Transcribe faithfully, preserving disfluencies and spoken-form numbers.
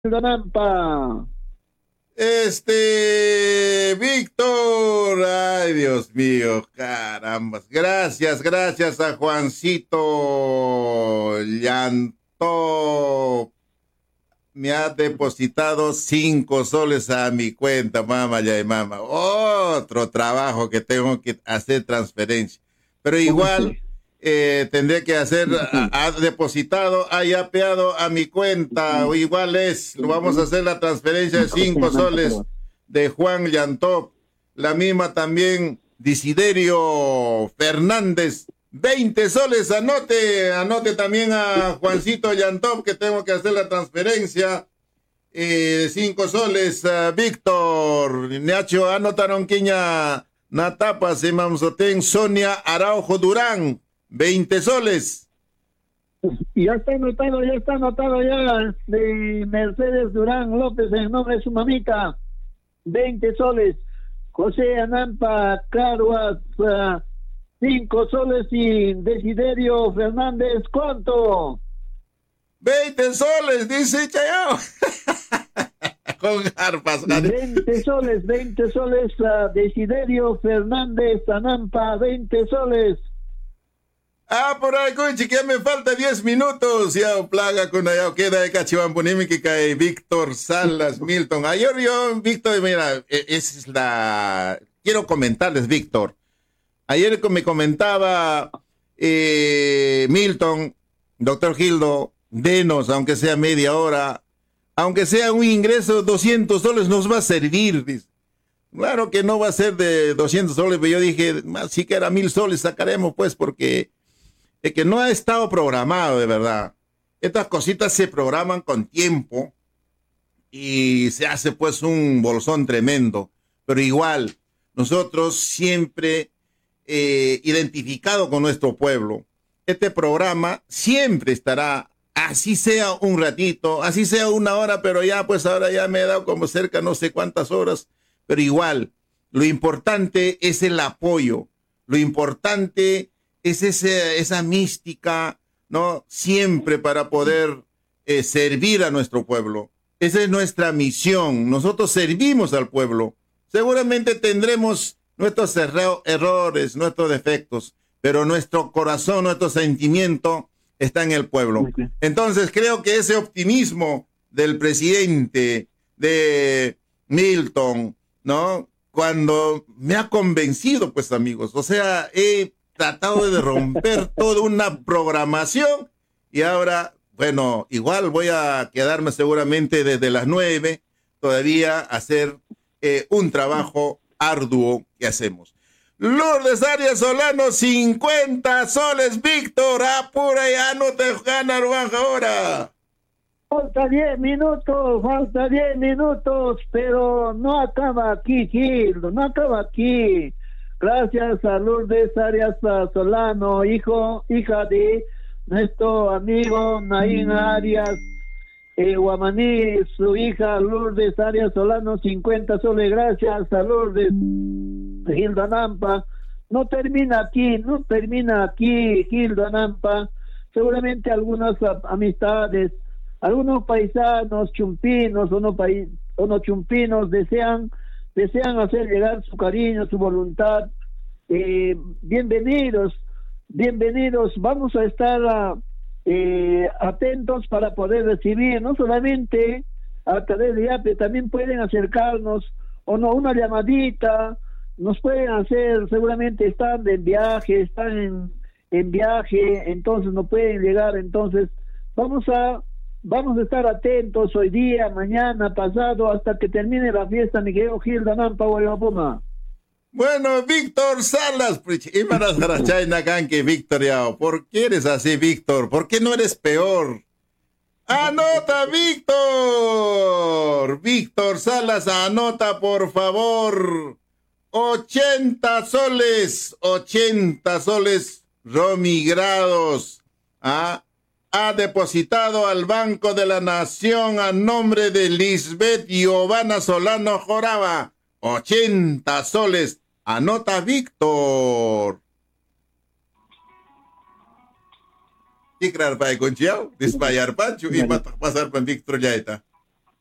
Nampa. Este, Víctor, ay Dios mío, caramba, gracias, gracias a Juancito Llantó, me ha depositado cinco soles a mi cuenta, mamá, ya y mamá, otro trabajo que tengo que hacer transferencia, pero igual eh, tendré que hacer, ha, ha depositado, ha yapeado a mi cuenta, o igual es, lo vamos a hacer la transferencia de cinco soles de Juan Llantó, la misma también Desiderio Fernández, veinte soles, anote, anote también a Juancito Llantó que tengo que hacer la transferencia, eh, cinco soles, uh, Víctor, Nacho, anotaron quiña, Natapa, Semamzoten, Sonia Araujo Durán, veinte soles. Ya está anotado, ya está anotado ya de Mercedes Durán López en nombre de su mamita, veinte soles. José Anampa Caruas, uh, cinco soles y Desiderio Fernández, ¿cuánto? veinte soles, dice Chayao. Con arpas. veinte soles, veinte soles, uh, Desiderio Fernández Anampa, veinte soles. Ah, por ahí, coche, que ya me falta diez minutos. Ya, plaga con allá, queda de Cachivampunimi que cae Víctor Salas, Milton. Ayer yo, Víctor, mira, es la... Quiero comentarles, Víctor. Ayer me comentaba eh, Milton, doctor Gildo, denos, aunque sea media hora, aunque sea un ingreso, doscientos soles nos va a servir, dice. Claro que no va a ser de doscientos soles, pero yo dije, más siquiera mil soles sacaremos, pues, porque... de que no ha estado programado, de verdad. Estas cositas se programan con tiempo y se hace pues un bolsón tremendo. Pero igual, nosotros siempre eh, identificado con nuestro pueblo, este programa siempre estará, así sea un ratito, así sea una hora, pero ya pues ahora ya me he dado como cerca no sé cuántas horas, pero igual, lo importante es el apoyo, lo importante es ese, esa mística, ¿no? Siempre para poder eh, servir a nuestro pueblo. Esa es nuestra misión. Nosotros servimos al pueblo. Seguramente tendremos nuestros erro errores, nuestros defectos, pero nuestro corazón, nuestro sentimiento está en el pueblo. Entonces creo que ese optimismo del presidente, de Milton, ¿no? Cuando me ha convencido, pues amigos, o sea, he tratado de romper toda una programación y ahora, bueno, igual voy a quedarme seguramente desde las nueve todavía a hacer eh, un trabajo arduo que hacemos. Lourdes Arias Solano, cincuenta soles, Víctor, apura ya no te gana Ruanja ahora. Falta diez minutos, falta diez minutos, pero no acaba aquí, Gildo, no acaba aquí. Gracias a Lourdes Arias Solano, hijo, hija de nuestro amigo Naín Arias eh, Guamaní, su hija Lourdes Arias Solano, cincuenta soles. Gracias a Lourdes Gildo Anampa. No termina aquí, no termina aquí, Gildo Anampa. Seguramente algunas amistades, algunos paisanos chumpinos o no, país, o no chumpinos desean desean hacer llegar su cariño, su voluntad. Eh, bienvenidos, bienvenidos. Vamos a estar eh, atentos para poder recibir, no solamente a través de Yape, también pueden acercarnos, o no, una llamadita, nos pueden hacer, seguramente están en viaje, están en, en viaje, entonces no pueden llegar, entonces vamos a Vamos a estar atentos hoy día, mañana, pasado, hasta que termine la fiesta, mi querido Gildo Anampa, Guayapuma. Bueno, Víctor Salas, Imaras Garachayna Ganque, Víctor Yao. ¿Por qué eres así, Víctor? ¿Por qué no eres peor? ¡Anota, Víctor! Víctor Salas, anota, por favor. ochenta soles, ochenta soles, Romy Grados. ¿Ah? Ha depositado al Banco de la Nación a nombre de Lisbeth Giovanna Solano Joraba. ochenta soles. Anota, Víctor. Tikrar pa conchiao, dispayar pancho y pasar para Víctor Yaeta.